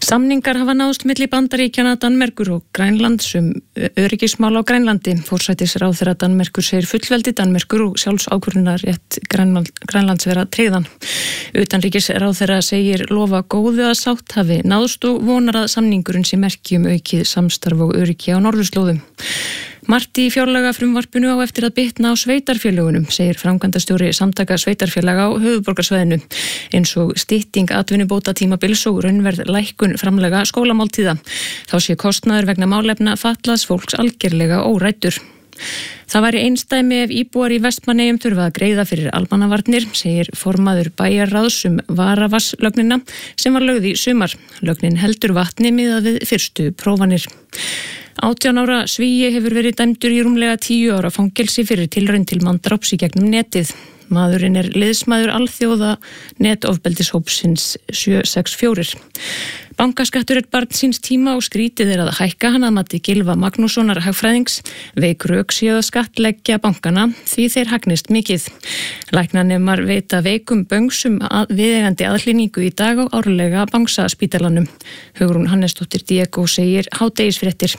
Samningar hafa náðst milli Bandaríkjanna, Danmerkur og Grænlands öryggismál á Grænlandi. Forsætisráðherra Danmerkur segir fullveldi Danmerkur og sjálfsákvörðunarrétt Grænlands vera tryggðan. Utanríkisráðherra segir lofa góðu að sátt hafi náðst og vonar að samningurinn sé merki aukið samstarf og öryggi á norðurslóðum. Margt í fjárlagafrumvarpinu á eftir að bitna á sveitarfélögunum, segir framkvæmdastjóri Samtaka sveitarfélaga á höfuðborgarsvæðinu, eins og stytting atvinnubóta tímabils og raunverð lækkun framlaga skólamáltíða. Þá sé kostnaður vegna málefna fatlaðs fólks algerlega óræddur. Það væri einsdæmi ef íbúar í Vestmannaeyjum þurfa að greiða fyrir almannavarnir, segir formaður bæjarráðs Varavass-lögnina sem var lögð í sumar. Lögnin heldur vatni miðað við fyrstu prófanir. 18 ára Svíi hefur verið dæmdur í rúmlega 10 ára fangelsi fyrir tilraun til manndráps í gegnum netið. Maðurinn er liðsmaður alþjóða netofbeldishópsins 764. Bankaskattur er barn síns tíma og skrítið er að hækka hann að mati Gylfa Magnússonar hagfræðings. Veik rök séu að skattleggja bankana því þeir hagnist mikið. Læknanemar veita veikum böngsum viðeigandi aðhlynningu í dag á árlega Bangsaspítalanum. Hugrún Hannesdóttir Diego segir hádegisfréttir.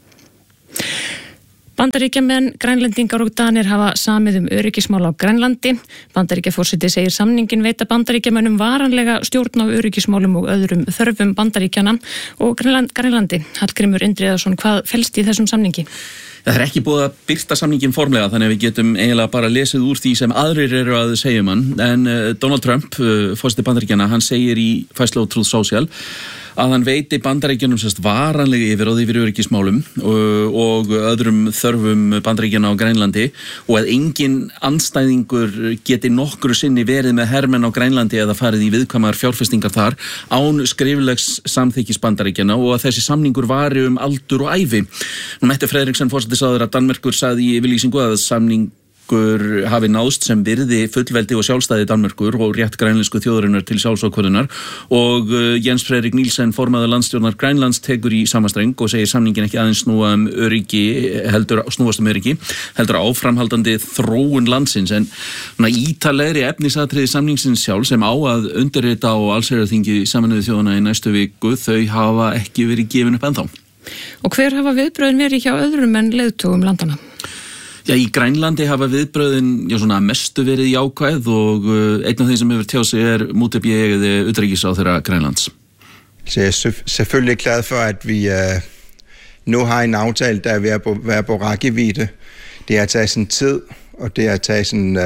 Bandaríkjamenn, Grænlendingar og Danir hafa samið öryggismál á Grænlandi. Bandaríkjaforseti segir samningin veita Bandaríkjamönnum varanlega stjórn á öryggismálum og öðrum þörfum Bandaríkjanna og Grænlandi. Hallgrímur Indriðason, hvað felst í þessum samningi? Það er ekki búið að birta samningin formlega, þannig að við getum eiginlega bara lesið úr því sem aðrir eru að segja hann. En Donald Trump, forseti Bandaríkjanna, hann segir í færslu á Truth Social að hann veiti Bandaríkjunum varanlega yfir öryggismálum og öðrum þörfum Bandaríkjanna á Grænlandi og að engin andstæðingur geti nokkru sinni verið með hermenn á Grænlandi eða farið í viðkvæmar fjárfestingar þar án skriflegs samþykkis Bandaríkjanna og að þessi samningur vari aldur og ævi. Mette Frederiksen, forsætisráðherra Danmerkur, sagði í yfirlýsingu að samningur hafi náðst sem virði fullveldi og sjálfstæði Danmerkur og rétt grænlensku þjóðarinnar til sjálfsákvörðunar og Jens Fredrik Nielsen, formaður landsstjórnar Grænlands, tekur í sama streng og segir samningin ekki aðeins snúast öryggi, heldur áframhaldandi þróun landsins. En ítalegri efnisatriði samningsins sjálf sem á að undirrita á allsherjarþingi Sameinuðu þjóðanna í næstu viku, þau hafa ekki verið gefin upp ennþá. Og hver hafa viðbröðin verið hjá öðrum en leiðtogum landana? Já, í Grænlandi hafa viðbröðin mestu verið jákvæð og einn af þeim som hefur tjáð sig Muttebje, udenrigsráðherra Grænlands. Så jeg er selvfølgelig glad for, at vi nu har en aftale, der er ved at være på rækkevidde. Det har taget sin tid, og det har taget sin...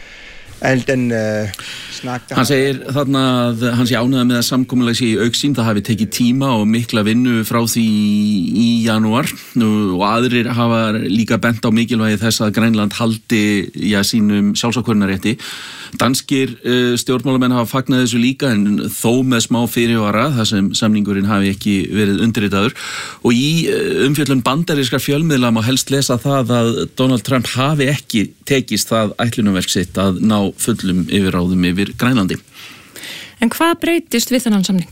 Hann segir þarna að hann sé ánægður með að samkomulag sé í augsýn, það hafi tekið tíma og mikla vinnu frá því í janúar og aðrir hafa líka bent á mikilvægi þess að Grænland haldi sínum sjálfsákvörðunarrétti. Danskir stjórnmálamenn hafa fagnað þessu líka en þó með smá fyrirvara þar sem samningurinn hafi ekki verið undirritaður og í umfjöllun bandarískra fjölmiðla má helst lesa það að Donald Trump hafi ekki tekist það ætlunarverk sitt að ná fullum yfirráðum yfir Grænlandi. En hvað breytist við þennan samning?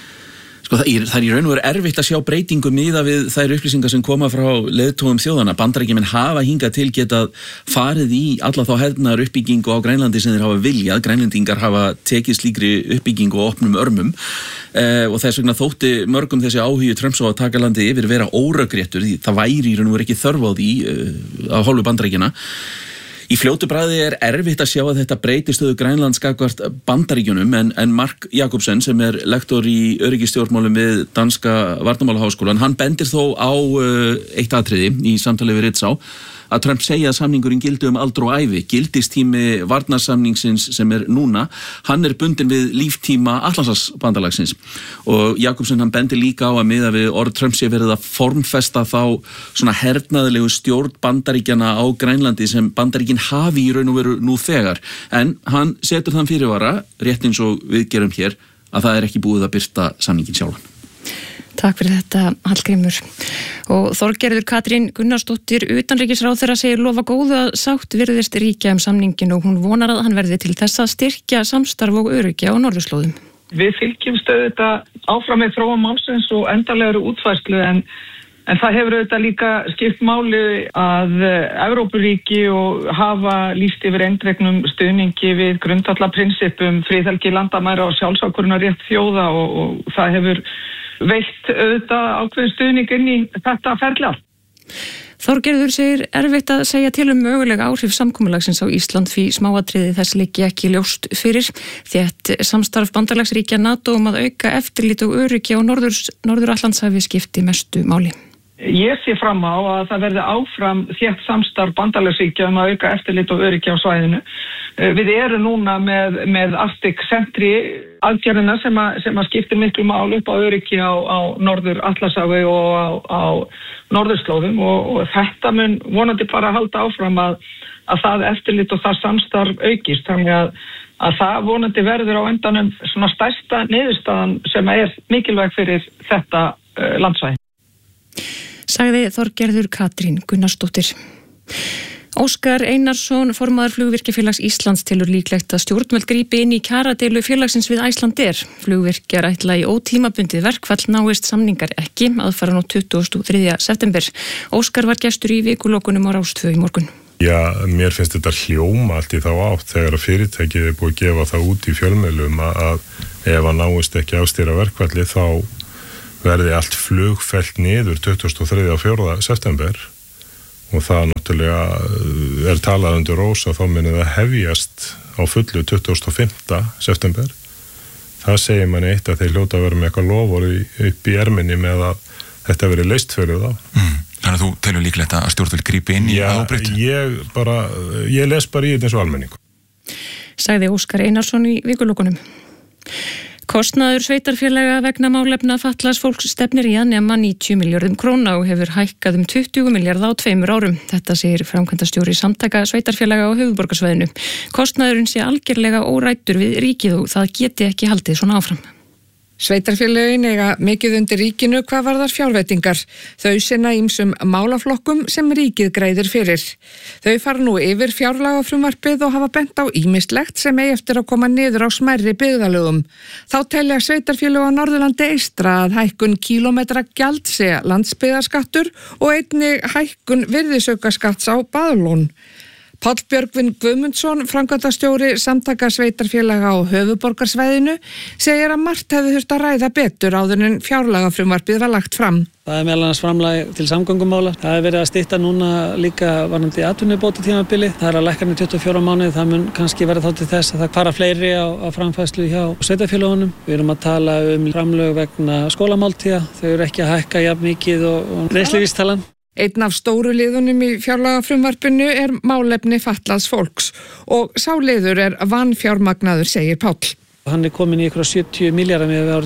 Það er í raun og veru erfitt að sjá breytingu miðað við þær upplýsingar sem koma frá leiðtogum þjóðanna. Bandaríkjamenn hafa hingað til getað farið í alla þá hernaðar uppbyggingu á Grænlandi sem þeir hafa viljað. Grænlendingar hafa tekið slíkri uppbyggingu og opnum örmum og þess vegna þótti mörgum þessi áhugi Trumps á að taka landið yfir vera órökréttur því það væri í raun og veru ekki þörf á því af hálfu Bandaríkjanna. Í fljótu bragði erfitt að sjá að þetta breyti stöðu Grænlands gagnvart Bandaríkjunum en Mark Jacobsen sem lektor í öryggistjórnmálum við Danska Varnarmálaháskólan, hann bendir þó á eitt atriði í samtali við Ritzau að Trump segja að samningurinn gildi aldur og ævi. Gildistími varnarsamningsins sem núna, hann bundinn við líftíma Atlantshafsbandalagsins og Jacobsen hann bendir líka á að miða við orð Trump sé verið að formfesta þá svona hernaðilegu stjórn Bandaríkjanna á Grænlandi sem Bandaríkin hafi í raun og veru nú þegar. En hann setur þann fyrirvara, rétt eins og við gerum hér, að það ekki búið að birta samningin sjálfan. Takk fyrir þetta, Hallgrímur. Og Þorgerður Katrín Gunnarsdóttir, utanríkisráðherra, segir lofa góðu að sátt virðist ríkja samningin og hún vonar að hann verði til þess að styrkja samstarf og öryggi á norðurslóðum. Við fylgjumst auðvitað áfram með þróun málsins og endanlegri útfærslu en það hefur auðvitað líka skipt máli að Evrópuríki og hafa lýst yfir eindregnum stuðningi við grundvallarprinsippum friðhelgi landamæra og sjálfsákvörðunarrétt þjóða og það hefur veitt auðvitað ákveðin stuðning inn í þetta ferli. Þorgerður segir erfitt að segja til mögulega áhrif samkomulagsins á Ísland því smáatriði þess liggi ekki ljóst fyrir þétt samstarf bandalagsríkja NATO að auka eftirlit og öryggi á Norður-Atlantshafi skipti mestu máli. Ég sé fram á að það verði áfram þétt samstarf bandalagsríkja að auka eftirlit og öryggi á svæðinu. Við erum núna með Arctic Sentry aðgerðina sem að skiptir miklu mál upp á öryggi á Norður-Atlantshafi og á norðurslóðum og þetta mun vonandi bara halda áfram að það eftirlit og það samstarf aukist. Þannig að það vonandi verður á endanum svona stærsta niðurstaðan sem er mikilvæg fyrir þetta landsvæði. Sagði Þorgerður Katrín Gunnarsdóttir. Óskar Einarsson, formaður Flugvirkjafélags Íslands, telur líklegt að stjórnvöld grípi inn í kjaradeilu félagsins við Icelandair. Flugvirkjar ætla í ótímabundið verkfall náist samningar ekki aðfaran á 23. september. Óskar var gestur í vikulokunum á Rás 2 í morgun. Já, mér finnst þetta hljóma allt í þá átt þegar að fyrirtækið er búið að gefa það út í fjölmiðlum að ef að náist ekki ástýra verkfalli þá verði allt flug fellt niður 23. og 4. september og það náttúrulega talað undir Rós að þá muni það hefjast á fullu 25. september. Það segir manni eitt að þeir hljóta að vera með eitthvað loforð upp í erminni með að þetta veri leyst fyrir þá. Þannig að þú telur líklegt að stjórnvöld grípi inn í ábreytt? Ég les bara í þetta eins og almenning. Sagði Óskar Einarsson í vikulokunum. Kostnaður sveitarfélaga vegna málefna fatlaðs fólks stefnir í að nema 90 milljörðum króna og hefur hækkað 20 milljarða á 2 árum. Þetta segir framkvæmdastjóri Samtaka sveitarfélaga á höfuðborgarsvæðinu. Kostnaðurinn sé algerlega órættur við ríkið og það geti ekki haldið svona áfram. Sveitarfélögin eiga mikið undir ríkinu hvað varðar fjárveitingar. Þau sinna ýmsum málaflokkum sem ríkið greiðir fyrir. Þau fara nú yfir fjárlagafrumvarpið og hafa bent á ýmislegt sem eigi eftir að koma niður á smærri byggðalögum. Þá telja sveitarfélög á Norðurlandi eystra að hækkun kílómetragjald sé landsbyggðarskattur og einnig hækkun virðisaukaskatts á baðlón. Páll Björgvin Guðmundsson, framkvæmdastjóri Samtaka sveitarfélaga á höfuðborgarsvæðinu, segir að margt hefði þurft að ræða betur áður en fjárlagafrumvarpið var lagt fram. Það er meðal annars framlag til samgöngumála. Það er verið að stytta núna líka varðandi atvinnubótatímabili. Það er að lækka í 24 mánuði. Það mun kannski verða þá til þess að það fara fleiri á framfærslu hjá sveitarfélögunum. Við erum að tala framlög vegna skólamáltíða. Þau eru ekki að hækka jafn mikið og neysluvísitalan. Einn af stóru liðunum í fjárlagafrumvarpinu er málefni fatlaðs fólks og sá liður er vanfjármagnaður, segir Páll. Hann er komin í ykkur 70 milljarðar með árið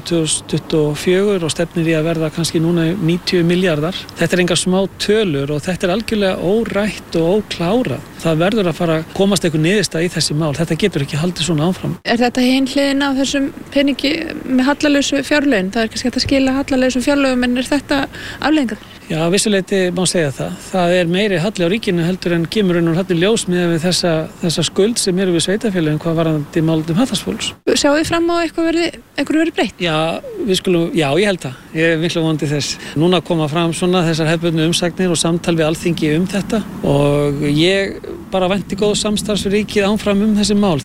2024 og stefnir í að verða kannski núna 90 milljarðar. Þetta er engar smá tölur og þetta er algjörlega órætt og óklárað. Það verður að fara að komast eitthvað niðurstaða í þessi mál. Þetta getur ekki haldið svona áfram. Er þetta hin hliðin af þessum peningi með hallalausu fjárlögin? Það er kannski hægt að skila hallalausu fjárlögum en er þetta afleiðingar? Já, vissuleyti má segja það. Það er meiri halli á ríkinu heldur en kemur og halli ljós með þessa skuld sem eru við sveitarfélögin hvað varðandi málefni fatlaðs fólks. Sjáu þið fram á eitthvað verið breytt? Já, ég held það. Ég er miklu vonandi þess. Núna koma fram svona þessar hefðbundnu umsagnir og samtal við Alþingi þetta og ég bara vænti góð samstarfs við ríkið áfram þessi mál.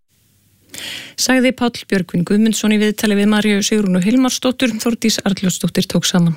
Sagði Páll Björgvin Guðmundsson í viðtali við Maríu Sigrúnu Hilmarsdóttur. Þórdís Arnljótsdóttir tók saman.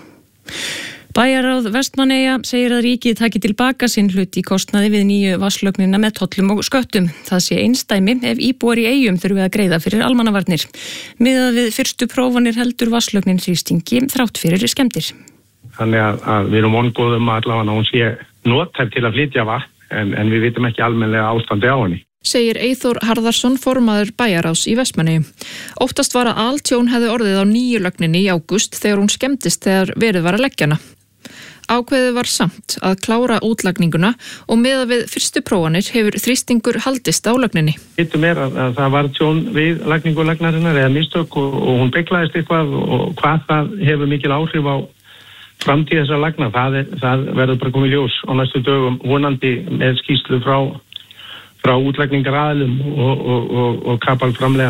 Bæjarráð Vestmannaeyja segir að ríkið taki tilbaka sinn hlut í kostnaði við nýju vatnslögnina með tollum og sköttum. Það sé einsdæmi ef íbúar í eyjum þurfi að greiða fyrir almannavarnir. Miðað við fyrstu prófanir heldur vatnslögnin þrýstingi þrátt fyrir skemmdir. Þannig að við erum vongóðum að allavega hún sé nothæf til að flytja vatn en við vitum ekki almennilega ástandi á henni. Segir Eyþór Harðarsson, formaður Bæjarráðs í Vestmannaeyjum. Óttast var að altjón hefði orðið á nýju lögninni í ágúst þegar hún skemmdist þegar verið var að leggja hana. Ákveðið var samt að klára útlagninguna og miðað við fyrstu prófanir hefur þrýstingur haldist á lögninni. Hittum að það var tjón við lagningu lagnarinnar eða mistök og hún beklaðist eitthvað og hvað það hefur mikil áhrif á framtíð þessar lagna. Það verður bara komið ljós á næstu dögum vonandi með skýrslu frá útlagningaraðilum og kapalframleiðandi.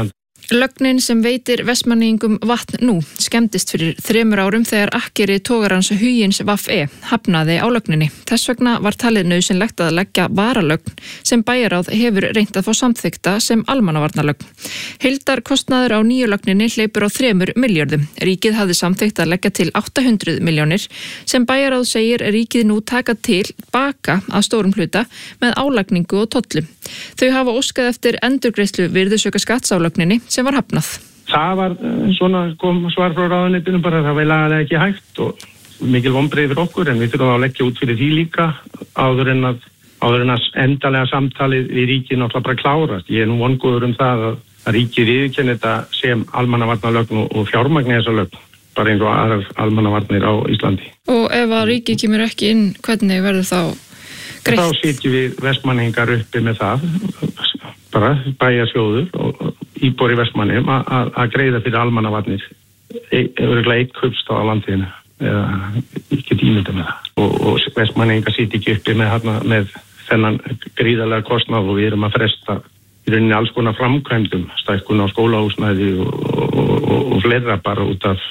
Lögnin sem veitir Vestmanningum vatn nú skemmdist fyrir 3 árum þegar akkeri togarans Hugins VE hafnaði á lögninni. Þess vegna var talið nauðsynlegt að leggja varalögn sem bæjaráð hefur reynt að fá samþykta sem almannavarnalögn. Heildarkostnaður á nýju lögninni hleypur á 3 milljörðum. Ríkið hafði samþykkt að leggja til 800 milljónir sem bæjaráð segir ríkið nú taka til baka að stórum hluta með álagningu og tollum. Þau hafa óskað eftir endurgreiðslu virðisaukaskatts á lögninni sem var hafnað. Það var svona kom svar frá ráðuneytinu bara það var lagalega ekki hægt og mikil vonbrigði fyrir okkur en við þurfum að leggja út fyrir því líka áður en að endalega samtalið við ríkið náttúrulega bara klárast. Ég nú vongóður það að ríkið viðurkenni þetta sem almannavarnalögn og fjármagni þessa lögn bara eins og aðrar almannavarnir á Íslandi. Og ef að ríkið kemur ekki inn, hvernig verður þá greitt? Þá sitjum við Vestmanningar uppi með það bara bæjarsjóður og íbúar í Vestmannum að greiða fyrir almannavarnir örugglega 1 kaupstað á landinu eða ekki tímita með það og Vestmanningar sitja ekki uppi með þennan gríðarlega kostnað og við erum að fresta í rauninni alls konar framkvæmdum stækkun á skólahúsnæði og fleira bara út af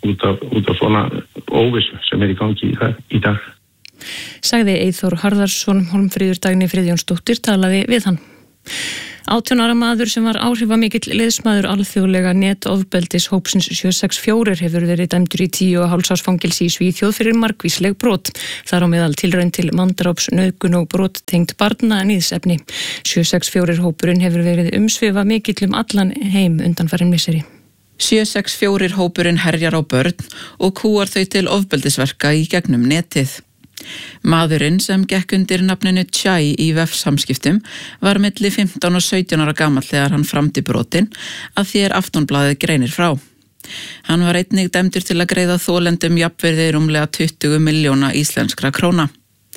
svona óvissu sem í gangi í dag. Sagði Eyþór Harðarsson. Hólmfríður Dagný Friðjónsdóttir talaði við hann. 18 ára maður sem var áhrifamikill liðsmaður alþjóðlega netofbeldis hópsins 764 hefur verið dæmdur í 10,5 árs fangelsi í Svíþjóð fyrir margvísleg brot. Þar á meðal tilraun til manndráps, nauðgun og brot tengt barna níðsefni. 764 hópurinn hefur verið umsvifa mikill allan heim undanfarin misseri. 764 hópurinn herjar á börn og kúar þau til ofbeldisverka í gegnum netið. Maðurinn sem gekk undir nafninu Chai í vefsamskiptum var milli 15 og 17 ára gamall þegar hann framdi brotin að því Aftonblaðið greinir frá. Hann var einnig dæmdur til að greiða þolendum jafnvirði rúmlega 20 milljóna íslenskra króna.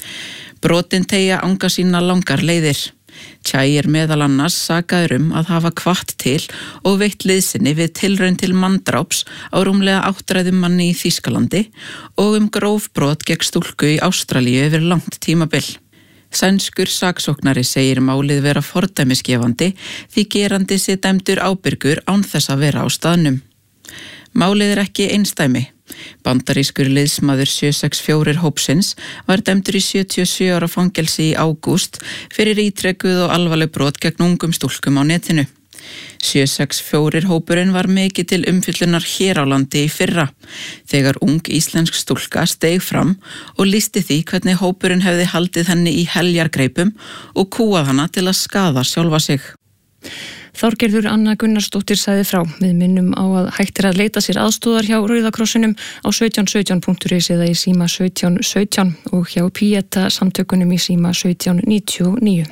Brotin teygja anga sína langar leiðir. Chai meðal annars sakaður að hafa hvatt til og veitt liðsinni við tilraun til manndráps á rúmlega 8 manni í Þýskalandi og gróf brot gegn stúlku í Ástralíu yfir langt tímabil. Sænskur saksóknari segir málið vera fordæmisgefandi því gerandi sé dæmdur ábyrgur án þess að vera á staðnum. Málið ekki einstæmi. Bandarískur liðsmaður 764 hópsins var dæmdur í 77 ára fangelsi í ágúst fyrir ítrekuð og alvarleg brot gegn ungum stúlkum á netinu. 764 hópurinn var mikið til umfjöllunar hér á landi í fyrra, þegar ung íslensk stúlka steig fram og lýsti því hvernig hópurinn hefði haldið henni í heljargreipum og kúað hana til að skaða sjálfa sig. Þorgerður Anna Gunnarsdóttir sagði frá. Við minnum á að hægt að leita sér aðstóðar hjá Rauða krossinum á 1717.is eða í síma 1717 og hjá Pieta samtökunum í síma 1799.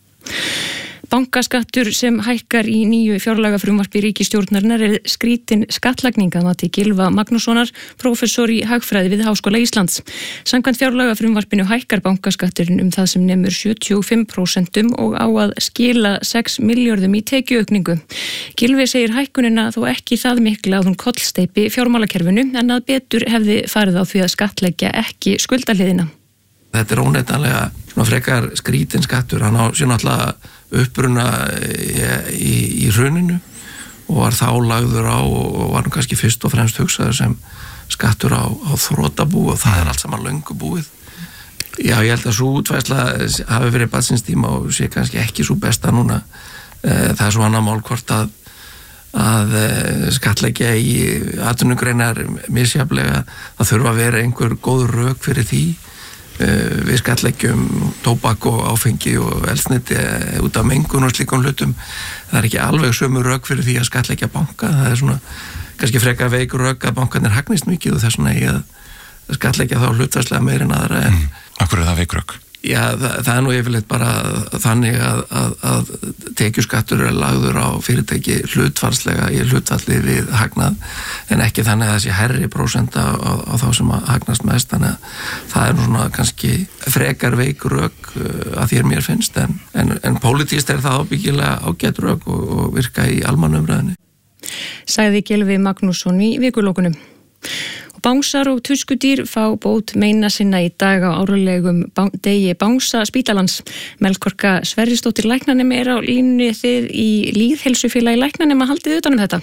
Bankaskattur sem hækkar í nýju fjárlagafrumvarpi ríkisstjórnarinnar skrítin skattlagning að mati Gylfa Magnússonar, prófessor í hagfræði við Háskóla Íslands. Samkvæmt fjárlagafrumvarpinu hækkar bankaskatturinn það sem nemur 75% og á að skila 6 milljörðum í tekjuaukningu. Gylfi segir hækkunina þó ekki það mikla að hún kollsteypi fjármálakerfinu en að betur hefði farið á því að skattleggja ekki skuldahliðina. Þetta óneitanlega svona frekar skrítin skattur, hann á sér náttúrulega uppruna í hruninu og var þá lagður á og var kannski fyrst og fremst hugsaður sem skattur á þrotabú og það allt saman löngu búið. Já, ég held að svo útfærsla hafi verið barnsins tíma og sé kannski ekki svo besta núna. Það svo annað mál hvort að skattleggja í atvinnugreinar misjafnlega, það þurfa að vera einhver góð rök fyrir því. Við skattleggjum tóbak og áfengi og eldsneyti út af mengun og slíkum hlutum. Það ekki alveg sömu rök fyrir því að skattleggja banka. Það svona kannski frekar veik rök að bankarnir hagnist mikið og þess vegna í að skattleggja þá hlutfallslega meir en aðra. Akkur það veik rök? Já, það nú yfirleitt bara þannig að tekjuskattur lagður á fyrirtæki hlutfallslega í hlutfalli við hagnað en ekki þannig að það sé hærri prósenta á þá sem að hagnast mest, þannig að það nú svona kannski frekar veik rök að þér mér finnst en pólitískt það ábyggilega ágætt rök og virka í almannumræðinni. Sagði Gylfi Magnússon í vikulókunum. Bánsar og tuskudýr fá bót meina sinna í dag á árlegum degi Bánsa spítalans. Melkorka Sverrisdóttir læknanemi á línunni, þið í Lýðheilsufélagi læknanema haldið utan þetta?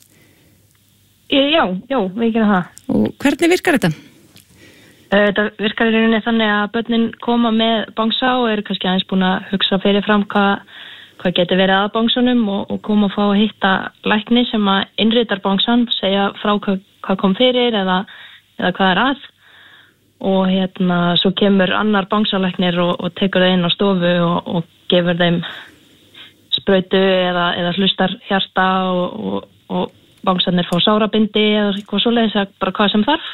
Já, við gerum það. Og hvernig virkar þetta? Þetta virkar í rauninni þannig að börnin koma með Bánsa og eru kannski aðeins búin að hugsa fyrir fram hvað getur verið að Bánsanum og koma að fá að hitta lækni sem að innritar Bánsan, segja frá hvað kom fyrir eða hvað er að. Og svo kemur annar Bánsalæknir og tekur það inn á stofu og gefur þeim sprautu eða hlustar hjarta og Bánsarnir fá sárabindi eða eitthvað svoleiðis, bara hvað sem þarf.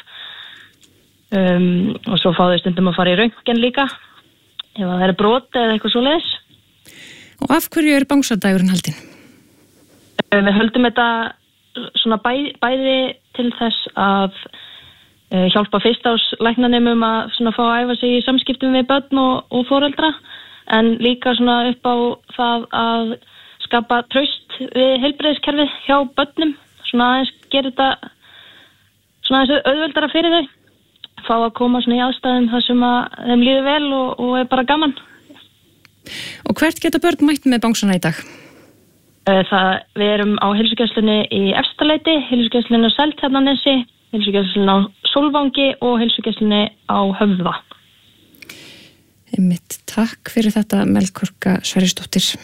Og svo fá þau stundum að fara í röntgen líka ef það er brot eða eitthvað svoleiðis. Og af hverju er Bánsadagurinn haldinn? Við höldum þetta svona bæði til þess að hjálpa fyrstáslæknanemum að svona fá að æfa sig í samskiptum við börn og foreldra, en líka svona upp á það að skapa traust við heilbrigðiskerfið hjá börnum, svona aðeins gera þetta svona aðeins auðveldara fyrir þau, fá að koma svona í aðstæðum þar sem að þeim líður vel og er bara gaman. Og hvert geta börn mætt með Bánsana í dag? Við erum á heilsugæslunni í Efstaleiti, heilsugæslunni á Seltjarnarnesi, heilsugæslunni á Sólvangi og heilsugæslunni á Höfða. Einmitt, takk fyrir þetta Melkorka Sverrisdóttir.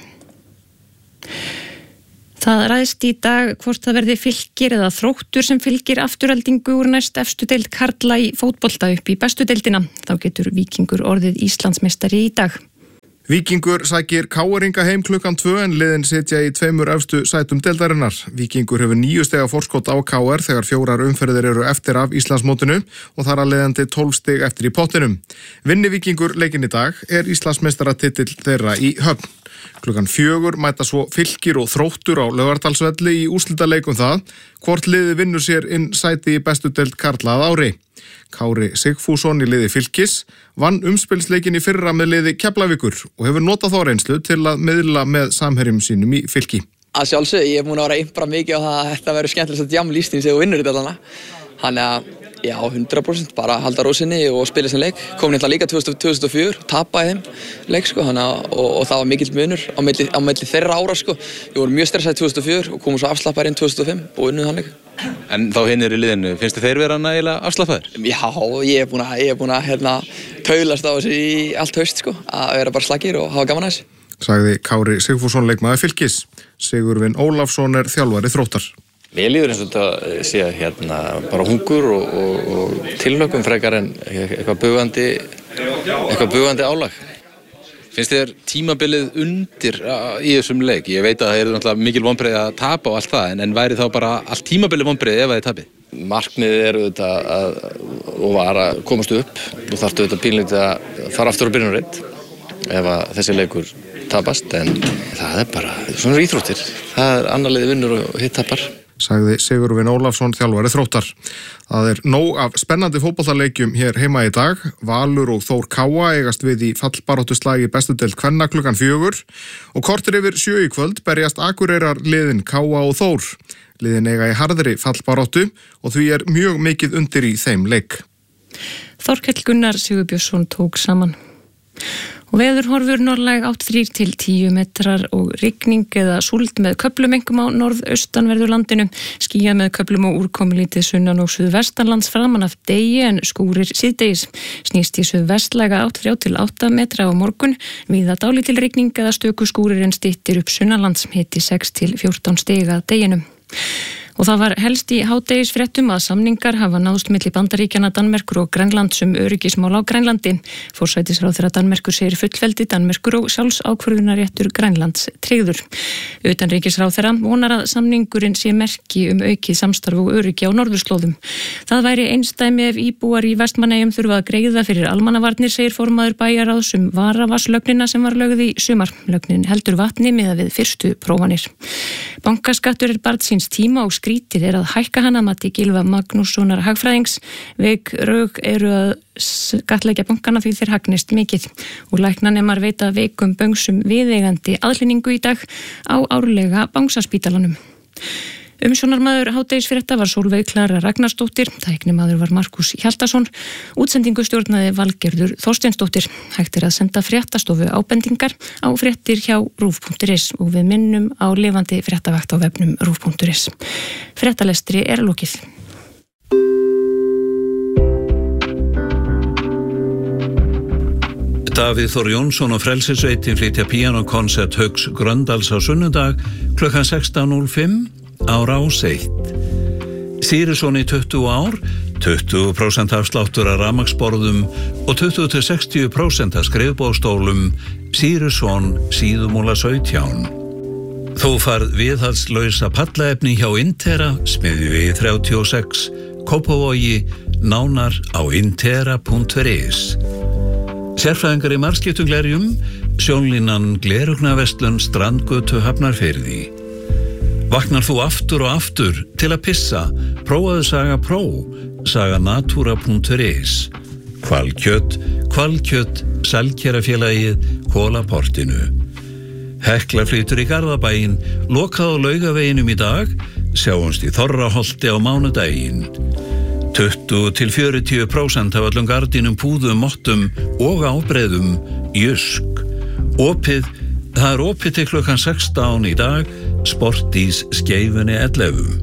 Það ræðst í dag hvort það verði Fylkir eða Þróttur sem fylgir afturheldingu úr næst efstu deild karla í fótbolta upp í bestu deildina. Þá getur Víkingur orðið Íslandsmeistari í dag. Víkingur sækir KR-inga heim klukkan 2 en liðin sitja í 2 efstu sætum deildarinnar. Víkingur hefur 9 stiga forskot á KR þegar 4 umferðir eru eftir af Íslandsmótinu og þar að leiðandi 12 stig eftir í pottinum. Vinni Víkingur leikinn í dag er Íslandsmeistaratitill þeirra í Höfn. Klukkan 4 mæta svo Fylkir og Þróttur á Laugardalsvelli í úrslitaleikum það hvort liði vinnur sér inn sæti í bestu deild karla að ári. Kári Sigfússon í liði Fylkis vann umspilsleikin í fyrra með liði Keflavíkur og hefur notað þá reynslu til að miðla með samherjum sínum í Fylki. Að sjálfsög, ég er múin að vera impra mikið á það að þetta verður skemmtilegst að djam lístinn þegar þú vinnur þetta þarna. Þannig að, já, 100% bara halda rósinni og spila sem leik. Komin hérna líka 2004, tapaði þeim leik, sko, og það var mikill munur á milli þeirra ára, sko. Við vorum mjög stressaði 2004 og komum svo afslappaðir inn 2005 og unnuð hann leik. En þá hinnir í liðinu, finnst þið þeir vera nægilega afslappaðir? Já, ég er búin að taulast á þessu í allt haust, sko, að vera bara slagir og hafa gaman að þessu. Sagði Kári Sigfússon leikmaður Fylkis. Sigurvin Ólafsson er þjálfari Þróttar. Mér líður eins og þetta sé bara hungur og tilhlökkun frekar en eitthvað bugandi álag. Finnst þér tímabilið undir í þessum leik? Ég veit að það eru náttúrulega mikil vonbrigði að tapa og allt það, en væri þá bara allt tímabilið vonbrigði ef þið tapið? Markmiðið eru að komast upp og þarftu þetta pínlítið að fara aftur á byrjunarreitt ef að þessi leikur tapast, en það er bara svona íþróttir. Það er annar liði vinnur og hitt tapar. Sagði Sigurvin Ólafsson þjálfari Þróttar. Það er nóg af spennandi fótboltaleikjum hér heima í dag. Valur og Þór Káa eigast við í fallbaráttuslag í bestu deild kvenna klukkan 4 og kortir yfir 7 í kvöld berjast Akureyrar liðin Káa og Þór. Liðin eiga í harðri fallbaráttu og því er mjög mikið undir í þeim leik. Þorkell Gunnar Sigurbjörnsson tók saman. Og veðurhorfur norðlæg 8-3 til 10 metrar og rigning eða súld með köflum einkum á norðaustanverðu landinu. Skýjað með köflum og úrkomulítið sunnan og suðvestanlands framan af degi en skúrir síðdegis. Snýst í suðvestlæga 8-3 til 8 metra á morgun. Víða dálítil rigning eða stöku skúrir en styttir upp sunnanlands, hiti 6 til 14 stig að deginum. Og það var helst í hádegisfréttum að samningar hafa náðst milli Bandaríkjanna, Danmerkur og Grænlands öryggismál á Grænlandi. Forsætisráðherra Danmerkur segir fullveldi Danmerkur og sjálfsákvörðunarréttur Grænlands tryggður. Utanríkisráðherra vonar að samningurinn sé merki aukið samstarf og öryggi á norðurslóðum. Það væri einsdæmi ef íbúar í Vestmannaeyjum þurfa að greiða fyrir almannavarnir, segir formaður bæjarráðs varavaslögnina sem var lögð í sumar. Lögnin heldur vatni miðað við fyrstu prófanir. Bankaskattur er barn síns tíma og skrítið er að hækka hann að mati Gylfa Magnússonar hagfræðings. Veik rök eru að skattleggja bankana því þeir hagnist mikið og læknanemar veita veikum böngsum viðeigandi aðhlynningu í dag á árlega Bangsaspítalanum. Umsjónarmaður hádegisfrétta var Sólveig Klara Ragnarsdóttir, tæknimaður var Markus Hjaltason, útsendingu stjórnaði Valgerður Þorsteinsdóttir. Hægt að senda fréttastofu ábendingar á fréttir hjá rúv.is og við minnum á lifandi fréttavakt á vefnum rúv.is. Fréttalestri lokið. Davíð Þór Jónsson og Frelsissveitin flytja píanókonsert Hauks Gröndals á sunnudag klukkan 16:05 á Rás 1. Sýrisson í 20 ár, 20% afsláttur af rafmagnsborðum og 20-60% af skrifborðsstólum. Sýrisson, Síðumúla 17. Þú farð viðhaldslausa pallaefni hjá Intera, Smiðjuvegi 36, Kópavogi, nánar á intera.is. Sérfræðingar í marskiptuglerjum, Sjónlínan Glerugnaverslun Strandgötu Hafnarfirði. Vaknar þú aftur og aftur til að pissa? Prófaðu Saga Pro, saganatura.is. Hvalkjött, Selkerafélagið, Kolaportinu. Hekla flytur í Garðabæinn, lokað á Laugaveginum í dag, sjáumst í Þorraholti á mánudaginn. 20-40% af öllum gardínum, púðum, mottum og ábreiðum Jysk. Það opið til klukkan 16 í dag, Sportís Skeifunni 11.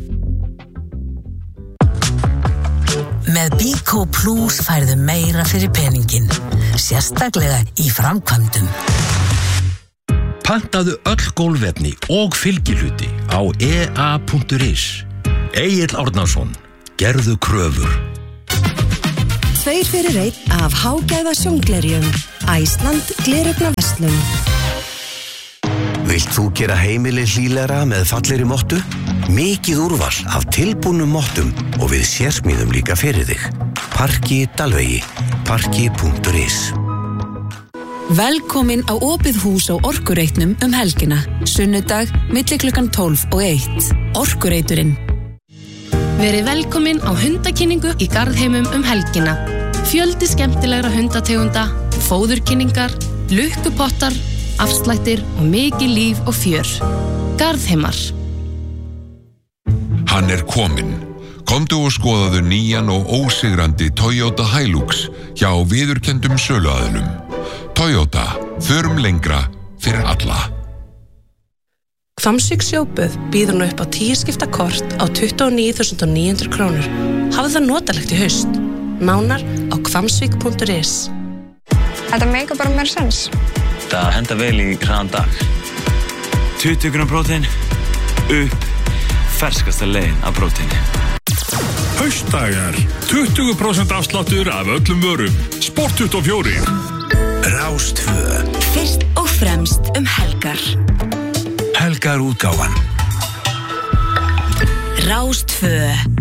Með Bíkó Plus færðu meira fyrir peningin, sérstaklega í framkvæmdum. Pantaðu öll gólfefni og fylgihluti á ea.is. Egill Árnason, gerðu kröfur. 2 fyrir 1 af hágæða sjónglerjum. Æsland Glerugnaverslun. Vilt þú gera heimili hlýlegra með fallegri mottu? Mikið úrval af tilbúnum mottum og við sérsmíðum líka fyrir þig. Parki Dalvegi, parki.is. Velkomin á opið hús á Orkureitnum helgina. Sunnudag, milli klukkan 12 og 1. Orkureiturinn. Verið velkomin á hundakynningu í Garðheimum helgina. Fjöldi skemmtilegra hundategunda, fóðurkynningar, lukkupottar, afslættir og mikið líf og fjör. Garðheimar. Hann kominn. Komdu og skoðaðu nýjan og ósigrandi Toyota Hilux hjá viðurkenndum söluaðilum. Toyota, förum lengra fyrir alla. Hvammsvík sjóböð býður nú upp á 10 skipta kort á 29.900 krónur. Hafðu það notalegt í haust. Nánar á hvammsvík.is. Þetta meikar bara meira sens. Það henda vel í hraðan dag. 20 grám prótein, upp, ferskasta leiðin af próteini. Haustdagar, 20% afsláttur af öllum vörum. Sport 24. Rás 2. Fyrst og fremst helgar. Helgar útgáfan. Rás 2.